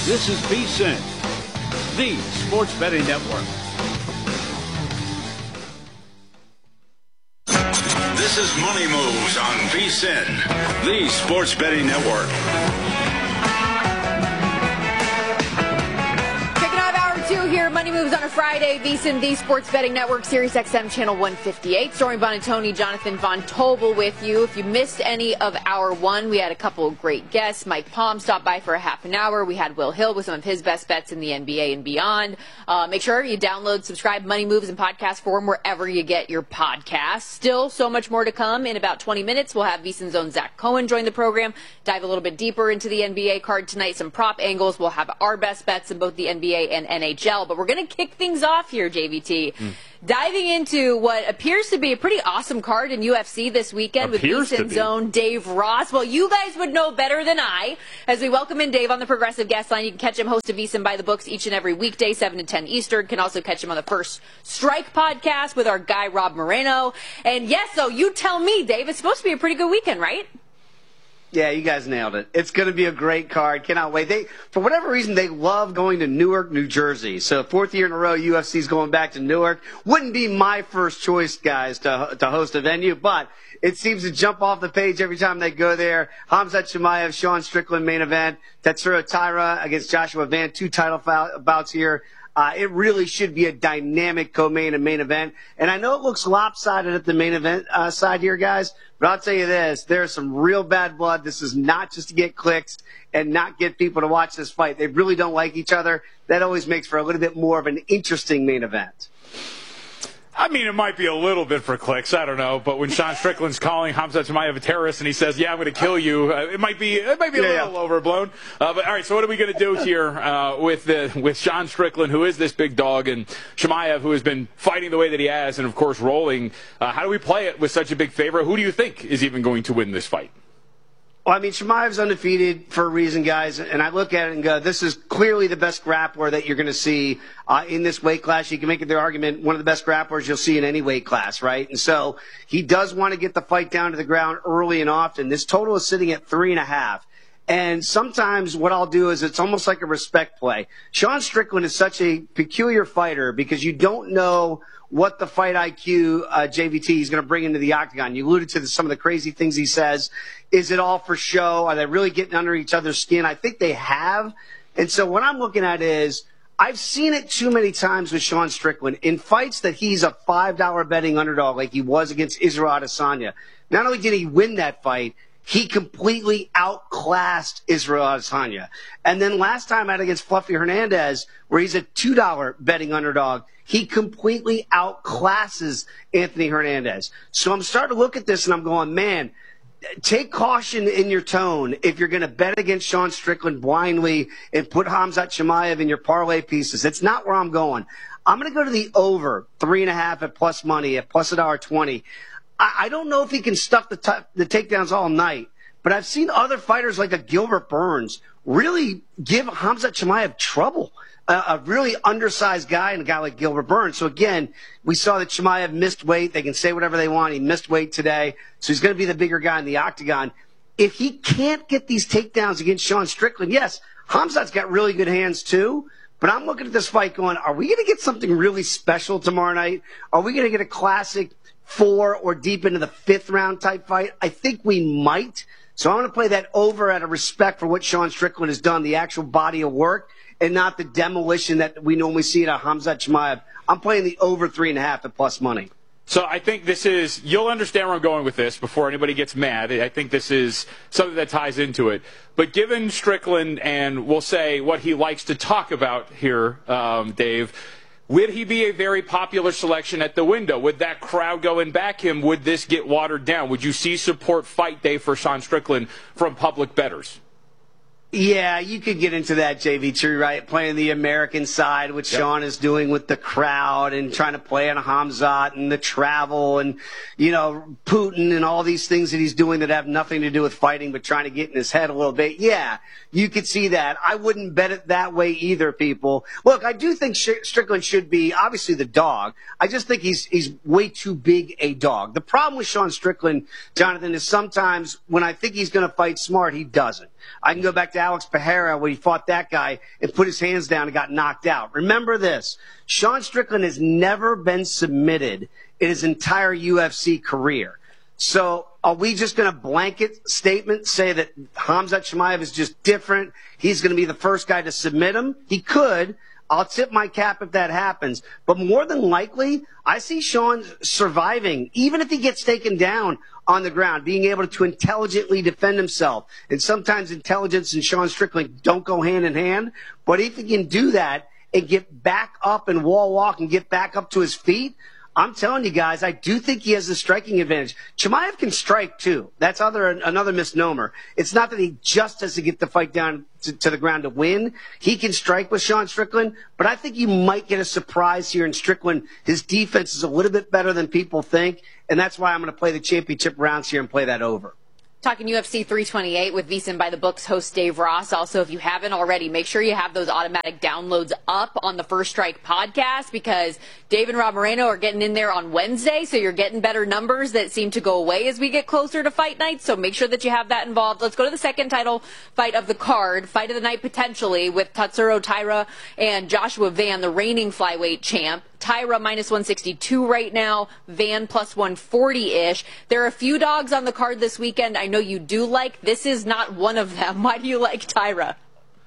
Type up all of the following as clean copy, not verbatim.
This is VSiN, the sports betting network. This is Money Moves on VSiN, the sports betting network. Here, Money Moves on a Friday, VSiN, the Sports Betting Network, Sirius XM Channel 158. Stormy Buonantony, Jonathan Von Tobel with you. If you missed any of Hour 1, we had a couple of great guests. Mike Palm stopped by for a half an hour. We had Will Hill with some of his best bets in the NBA and beyond. Make sure you download, subscribe, Money Moves in podcast form wherever you get your podcasts. Still so much more to come. In about 20 minutes, we'll have VSiN's own Zach Cohen join the program, dive a little bit deeper into the NBA card tonight, some prop angles. We'll have our best bets in both the NBA and NHL. But we're going to kick things off here, JVT, diving into what appears to be a pretty awesome card in UFC this weekend with VSiN's own Dave Ross. Well, you guys would know better than I. As we welcome in Dave on the Progressive Guest Line, you can catch him host of VSiN by the Books each and every weekday, 7 to 10 Eastern. Can also catch him on the First Strike podcast with our guy Rob Moreno. And yes, so you tell me, Dave, it's supposed to be a pretty good weekend, right? Yeah, you guys nailed it. It's going to be a great card. Cannot wait. For whatever reason, they love going to Newark, New Jersey. So 4th year in a row, UFC's going back to Newark. Wouldn't be my first choice, guys, to host a venue, but it seems to jump off the page every time they go there. Khamzat Chimaev, Sean Strickland main event. Tatsuro Taira against Joshua Van, 2 title bouts here. It really should be a dynamic co-main and main event. And I know it looks lopsided at the main event side here, guys, but I'll tell you this, there's some real bad blood. This is not just to get clicks and not get people to watch this fight. They really don't like each other. That always makes for a little bit more of an interesting main event. I mean, it might be a little bit for clicks. I don't know. But when Sean Strickland's calling Khamzat Chimaev a terrorist and he says, yeah, I'm going to kill you, it might be a little overblown. But all right, so what are we going to do here with Sean Strickland, who is this big dog, and Chimaev, who has been fighting the way that he has and, of course, rolling? How do we play it with such a big favorite? Who do you think is even going to win this fight? Well, I mean, Chimaev's undefeated for a reason, guys, and I look at it and go, this is clearly the best grappler that you're going to see in this weight class. You can make the argument one of the best grapplers you'll see in any weight class, right? And so he does want to get the fight down to the ground early and often. This total is sitting at 3.5. And sometimes what I'll do is it's almost like a respect play. Sean Strickland is such a peculiar fighter because you don't know what the fight IQ JVT is going to bring into the octagon. You alluded to some of the crazy things he says. Is it all for show? Are they really getting under each other's skin? I think they have. And so what I'm looking at is I've seen it too many times with Sean Strickland in fights that he's a $5 betting underdog like he was against Israel Adesanya. Not only did he win that fight, he completely outclassed Israel Adesanya. And then last time out against Fluffy Hernandez, where he's a $2 betting underdog, he completely outclasses Anthony Hernandez. So I'm starting to look at this and I'm going, man, take caution in your tone if you're going to bet against Sean Strickland blindly and put Khamzat Chimaev in your parlay pieces. It's not where I'm going. I'm going to go to the over 3.5 at plus money at plus $1.20. I don't know if he can stuff the takedowns all night, but I've seen other fighters like a Gilbert Burns really give Khamzat Chimaev trouble. A really undersized guy and a guy like Gilbert Burns. So again, we saw that Chimaev missed weight. They can say whatever they want. He missed weight today. So he's going to be the bigger guy in the octagon. If he can't get these takedowns against Sean Strickland, yes, Khamzat's got really good hands too. But I'm looking at this fight going, are we going to get something really special tomorrow night? Are we going to get a classic 4 or deep into the 5th round type fight? I think we might. So I'm going to play that over out of respect for what Sean Strickland has done, the actual body of work, and not the demolition that we normally see at Khamzat Chimaev. I'm playing the over 3.5 at plus money. So I think this is, you'll understand where I'm going with this before anybody gets mad. I think this is something that ties into it. But given Strickland and we'll say what he likes to talk about here, Dave, would he be a very popular selection at the window? Would that crowd go and back him? Would this get watered down? Would you see support fight day for Sean Strickland from public bettors? Yeah, you could get into that, JV2, right? Playing the American side, which Sean is doing with the crowd and trying to play on Khamzat and the travel and, you know, Putin and all these things that he's doing that have nothing to do with fighting but trying to get in his head a little bit. Yeah, you could see that. I wouldn't bet it that way either, people. Look, I do think Strickland should be obviously the dog. I just think he's way too big a dog. The problem with Sean Strickland, Jonathan, is sometimes when I think he's going to fight smart, he doesn't. I can go back to Alex Pereira when he fought that guy and put his hands down and got knocked out. Remember this, Sean Strickland has never been submitted in his entire UFC career. So are we just going to blanket statement say that Khamzat Chimaev is just different? He's going to be the first guy to submit him? He could. I'll tip my cap if that happens. But more than likely, I see Sean surviving, even if he gets taken down on the ground, being able to intelligently defend himself. And sometimes intelligence and Sean Strickland don't go hand in hand. But if he can do that and get back up and wall walk and get back up to his feet, I'm telling you guys, I do think he has the striking advantage. Chimaev can strike too. That's another misnomer. It's not that he just has to get the fight down to the ground to win. He can strike with Sean Strickland, but I think you might get a surprise here in Strickland. His defense is a little bit better than people think, and that's why I'm going to play the championship rounds here and play that over. Talking UFC 328 with VSiN by the Books host Dave Ross. Also, if you haven't already, make sure you have those automatic downloads up on the First Strike podcast, because Dave and Rob Moreno are getting in there on Wednesday, so you're getting better numbers that seem to go away as we get closer to fight night. So make sure that you have that involved. Let's go to the second title fight of the card, fight of the night potentially, with Tatsuro Taira and Joshua Van, the reigning flyweight champ. Taira minus 162 right now, Van plus 140-ish. There are a few dogs on the card this weekend I know you do like. This is not one of them. Why do you like Taira?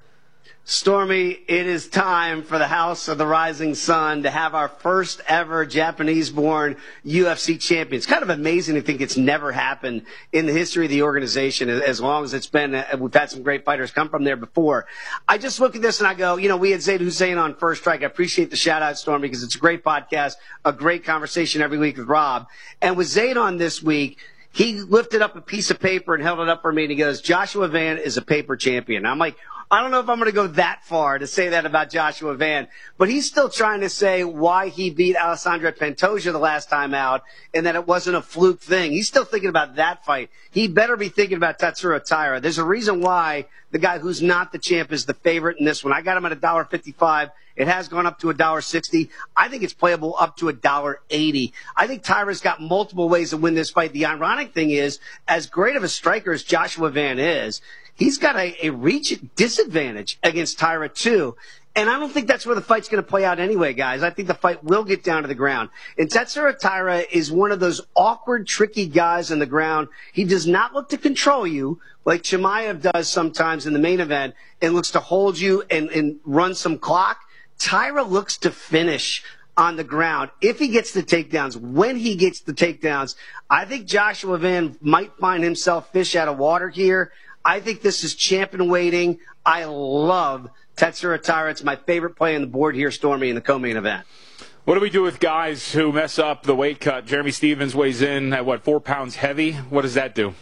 Stormy, it is time for the House of the Rising Sun to have our first ever Japanese-born UFC champion. It's kind of amazing to think it's never happened in the history of the organization as long as it's been. We've had some great fighters come from there before. I just look at this and I go, we had Zaid Hussein on First Strike. I appreciate the shout-out, Stormy, because it's a great podcast, a great conversation every week with Rob. And with Zaid on this week, he lifted up a piece of paper and held it up for me, and he goes, Joshua Van is a paper champion. I'm like, I don't know if I'm going to go that far to say that about Joshua Van, but he's still trying to say why he beat Alessandro Pantoja the last time out and that it wasn't a fluke thing. He's still thinking about that fight. He better be thinking about Tatsuro Taira. There's a reason why the guy who's not the champ is the favorite in this one. I got him at $1.55. It has gone up to $1.60. I think it's playable up to $1.80. I think Taira's got multiple ways to win this fight. The ironic thing is, as great of a striker as Joshua Van is, he's got a reach disadvantage against Taira, too. And I don't think that's where the fight's going to play out anyway, guys. I think the fight will get down to the ground. And Tatsuro Taira is one of those awkward, tricky guys on the ground. He does not look to control you like Chimaev does sometimes in the main event and looks to hold you and run some clock. Taira looks to finish on the ground. If he gets the takedowns, when he gets the takedowns, I think Joshua Van might find himself fish out of water here. I think this is champion waiting. I love Tatsuro Taira. It's my favorite play on the board here, Stormy, in the co-main event. What do we do with guys who mess up the weight cut? Jeremy Stephens weighs in at, 4 pounds heavy? What does that do?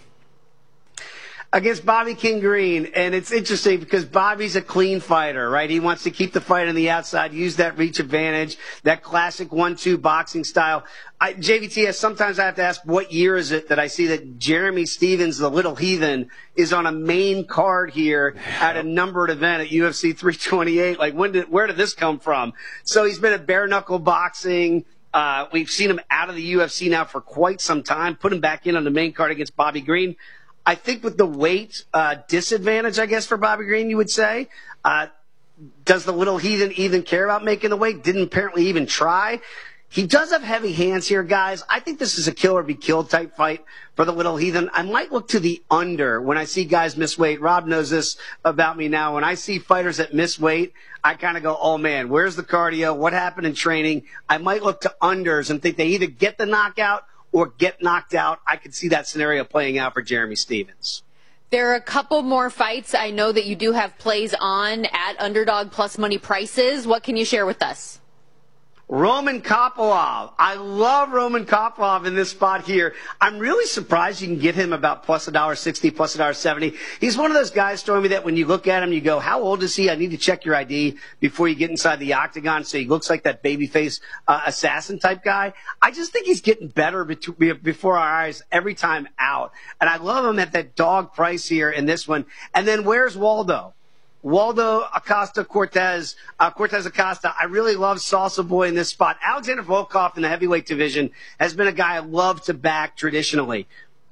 Against Bobby King Green, and it's interesting because Bobby's a clean fighter, right? He wants to keep the fight on the outside, use that reach advantage, that classic 1-2 boxing style. JVTS, sometimes I have to ask, what year is it that I see that Jeremy Stephens, the little heathen, is on a main card here at a numbered event at UFC 328? Like, where did this come from? So he's been at bare knuckle boxing. We've seen him out of the UFC now for quite some time. Put him back in on the main card against Bobby Green. I think with the weight disadvantage, I guess, for Bobby Green, you would say, does the little heathen even care about making the weight? Didn't apparently even try. He does have heavy hands here, guys. I think this is a kill or be killed type fight for the little heathen. I might look to the under when I see guys miss weight. Rob knows this about me now. When I see fighters that miss weight, I kind of go, oh, man, where's the cardio? What happened in training? I might look to unders and think they either get the knockout or get knocked out. I could see that scenario playing out for Jeremy Stephens. There are a couple more fights. I know that you do have plays on at Underdog plus money prices. What can you share with us? Roman Kopylov. I love Roman Kopylov in this spot here. I'm really surprised you can get him about plus $1.60, plus $1.70. He's one of those guys, Stormy, that when you look at him, you go, how old is he? I need to check your ID before you get inside the octagon so he looks like that babyface assassin type guy. I just think he's getting better before our eyes every time out. And I love him at that dog price here in this one. And then where's Waldo? Waldo Cortez Acosta. I really love Salsa Boy in this spot. Alexander Volkov in the heavyweight division has been a guy I love to back traditionally.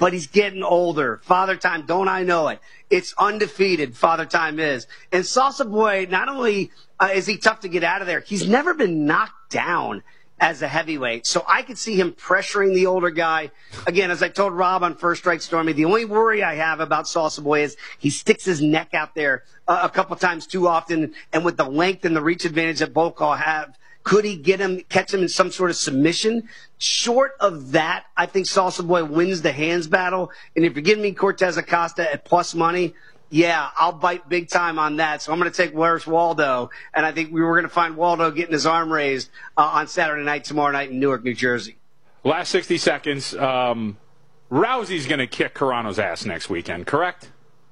but he's getting older. Father Time, don't I know it? It's undefeated, Father Time is. And Salsa Boy, not only is he tough to get out of there, he's never been knocked down as a heavyweight. So I could see him pressuring the older guy. Again, as I told Rob on First Strike Stormy, the only worry I have about Salsa Boy is he sticks his neck out there a couple times too often, and with the length and the reach advantage that Volkov have, could he catch him in some sort of submission? Short of that, I think Salsa Boy wins the hands battle. And if you're giving me Cortez Acosta at plus money, yeah, I'll bite big time on that. So I'm going to take Where's Waldo, and I think we were going to find Waldo getting his arm raised on Saturday night, tomorrow night in Newark, New Jersey. Last 60 seconds. Rousey's going to kick Carano's ass next weekend, correct?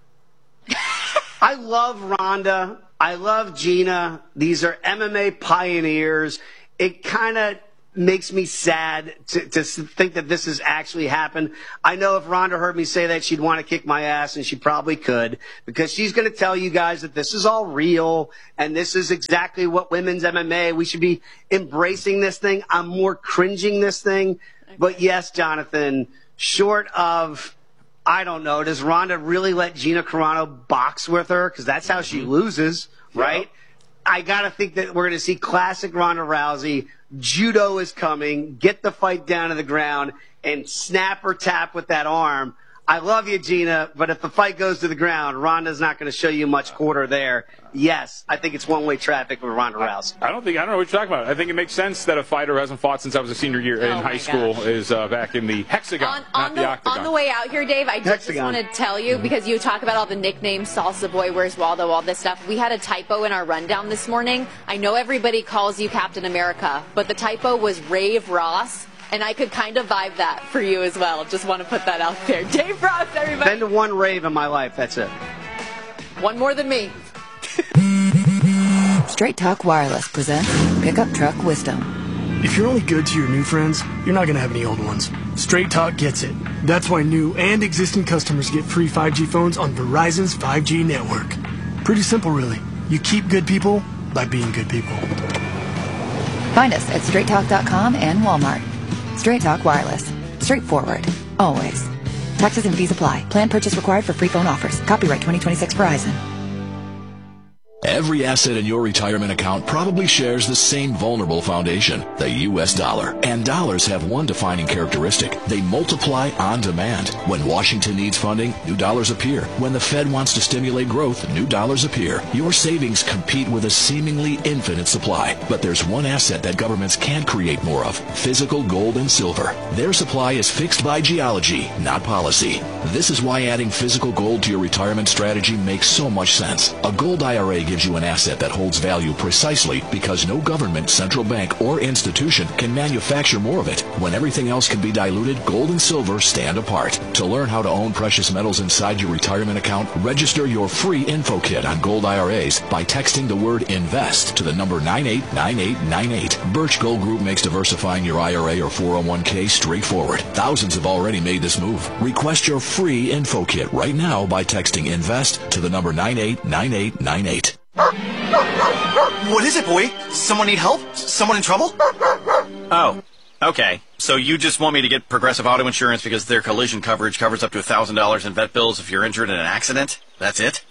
I love Ronda. I love Gina. These are MMA pioneers. It kind of makes me sad to think that this has actually happened. I know if Ronda heard me say that, she'd want to kick my ass, and she probably could, because she's going to tell you guys that this is all real, and this is exactly what women's MMA, we should be embracing this thing. I'm more cringing this thing. Okay. But yes, Jonathan, short of, I don't know, does Ronda really let Gina Carano box with her? Because that's how she loses, right? Yep. I got to think that we're going to see classic Ronda Rousey. Judo is coming. Get the fight down to the ground and snap or tap with that arm. I love you, Gina, but if the fight goes to the ground, Ronda's not going to show you much quarter there. Yes, I think it's one-way traffic with Ronda Rousey. I don't know what you're talking about. I think it makes sense that a fighter who hasn't fought since I was a senior year in high school is back in the hexagon, not the octagon. On the way out here, Dave, I just want to tell you, because you talk about all the nicknames, Salsa Boy, Where's Waldo, all this stuff. We had a typo in our rundown this morning. I know everybody calls you Captain America, but the typo was Rave Ross. And I could kind of vibe that for you as well. Just want to put that out there. Dave Ross, everybody. Been to one rave in my life. That's it. One more than me. Straight Talk Wireless presents Pickup Truck Wisdom. If you're only good to your new friends, you're not going to have any old ones. Straight Talk gets it. That's why new and existing customers get free 5G phones on Verizon's 5G network. Pretty simple, really. You keep good people by being good people. Find us at straighttalk.com and Walmart. Straight Talk Wireless. Straightforward. Always. Taxes and fees apply. Plan purchase required for free phone offers. Copyright 2026 Verizon. Every asset in your retirement account probably shares the same vulnerable foundation, the U.S. dollar. And dollars have one defining characteristic. They multiply on demand. When Washington needs funding, new dollars appear. When the Fed wants to stimulate growth, new dollars appear. Your savings compete with a seemingly infinite supply. But there's one asset that governments can't create more of: physical gold and silver. Their supply is fixed by geology, not policy. This is why adding physical gold to your retirement strategy makes so much sense. A gold IRA gives you an asset that holds value precisely because no government, central bank, or institution can manufacture more of it. When everything else can be diluted, gold and silver stand apart. To learn how to own precious metals inside your retirement account, register your free info kit on gold IRAs by texting the word INVEST to the number 989898. Birch Gold Group makes diversifying your IRA or 401k straightforward. Thousands have already made this move. Request your free info kit right now by texting INVEST to the number 989898. What is it, boy? Someone need help? Someone in trouble? Oh, okay. So you just want me to get Progressive Auto Insurance because their collision coverage covers up to $1,000 in vet bills if you're injured in an accident? That's it?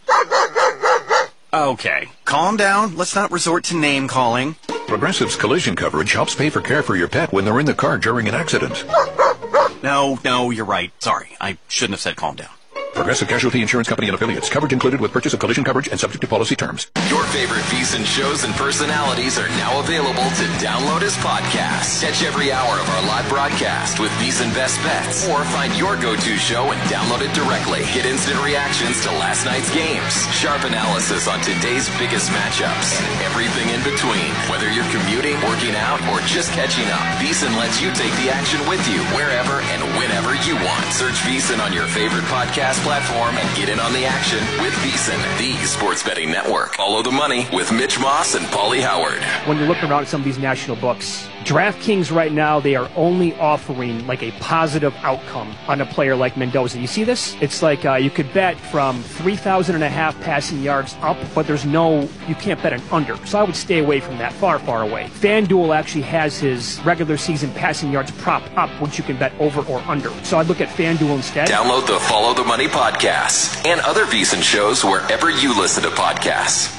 Okay. Calm down. Let's not resort to name calling. Progressive's collision coverage helps pay for care for your pet when they're in the car during an accident. No, you're right. Sorry. I shouldn't have said calm down. Progressive Casualty Insurance Company and Affiliates. Coverage included with purchase of collision coverage and subject to policy terms. Your favorite VSiN shows and personalities are now available to download as podcasts. Catch every hour of our live broadcast with VSiN Best Bets, or find your go-to show and download it directly. Get instant reactions to last night's games, sharp analysis on today's biggest matchups, and everything in between. Whether you're commuting, working out, or just catching up, VSiN lets you take the action with you wherever and whenever you want. Search VSiN on your favorite podcast platform and get in on the action with VSiN, the sports betting network. Follow the money with Mitch Moss and Paulie Howard. When you look around at some of these national books, DraftKings right now, they are only offering like a positive outcome on a player like Mendoza. You see this? It's like you could bet from 3,500 passing yards up, but you can't bet an under. So I would stay away from that, far, far away. FanDuel actually has his regular season passing yards propped up, which you can bet over or under. So I'd look at FanDuel instead. Download the Follow the Money podcast and other VSiN shows wherever you listen to podcasts.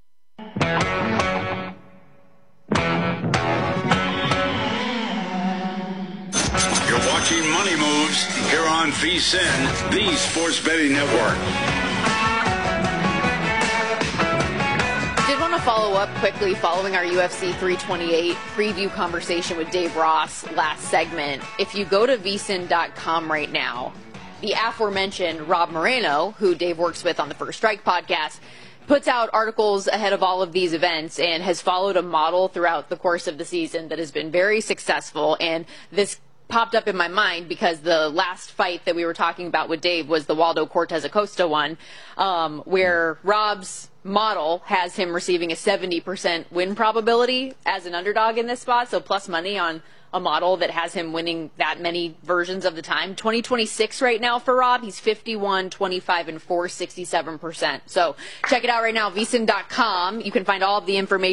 Watching Money Moves here on VSiN, the sports betting network. Did want to follow up quickly following our UFC 328 preview conversation with Dave Ross last segment. If you go to VSiN.com right now, the aforementioned Rob Moreno, who Dave works with on the First Strike podcast, puts out articles ahead of all of these events and has followed a model throughout the course of the season that has been very successful. And this popped up in my mind because the last fight that we were talking about with Dave was the Waldo Cortez Acosta one, where Rob's model has him receiving a 70% win probability as an underdog in this spot, so plus money on a model that has him winning that many versions of the time. 2026 right now for Rob, he's 51, 25, and 4, 67%. So check it out right now, VSiN.com. You can find all of the information